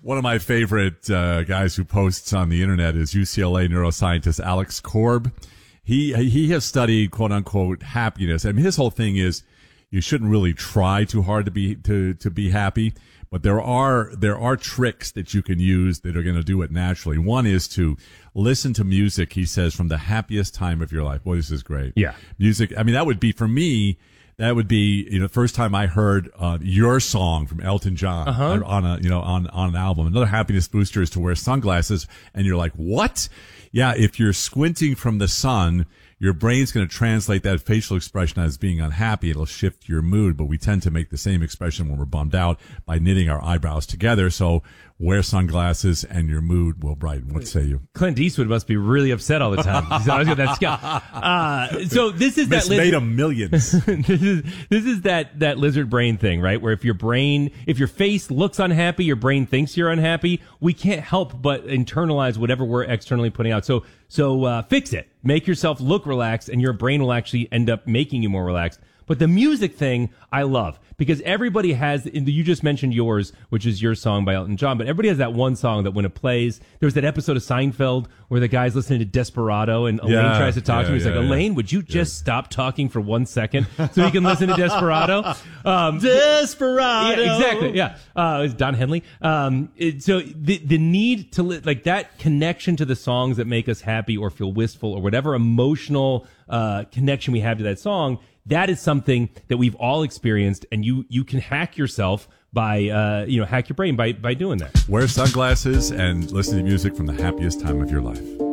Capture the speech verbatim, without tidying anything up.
One of my favorite uh, guys who posts on the internet is U C L A neuroscientist Alex Korb. He he has studied quote unquote happiness. I mean, his whole thing is you shouldn't really try too hard to be to to be happy, but there are there are tricks that you can use that are going to do it naturally. One is to listen to music. He says from the happiest time of your life. Boy, this is great. Yeah, music. I mean, that would be for me. That would be, you know, the first time I heard uh, Your Song from Elton John uh-huh. on a, you know, on, on an album. Another happiness booster is to wear sunglasses, and you're like, what? Yeah, if you're squinting from the sun, your brain's going to translate that facial expression as being unhappy. It'll shift your mood, but we tend to make the same expression when we're bummed out by knitting our eyebrows together. So wear sunglasses and your mood will brighten. What say you? Clint Eastwood must be really upset all the time. He's always got that skill. Uh, so this is that made him millions. this is this is that that lizard brain thing, right? Where if your brain, if your face looks unhappy, your brain thinks you're unhappy. We can't help but internalize whatever we're externally putting out. So so uh, fix it. Make yourself look relaxed, and your brain will actually end up making you more relaxed. But the music thing, I love, because everybody has, you just mentioned Yours, which is Your Song by Elton John, but everybody has that one song that when it plays, there was that episode of Seinfeld where the guy's listening to Desperado, and Elaine yeah, tries to talk yeah, to him. He's yeah, like, Elaine, yeah. would you just yeah. stop talking for one second so you can listen to Desperado? Um, Desperado! Yeah, exactly, yeah. Uh, it's Don Henley. Um, it, so the, the need to, li- like that connection to the songs that make us happy or feel wistful or whatever emotional uh, connection we have to that song, that is something that we've all experienced, and you you can hack yourself by uh, you know hack your brain by by doing that. Wear sunglasses and listen to music from the happiest time of your life.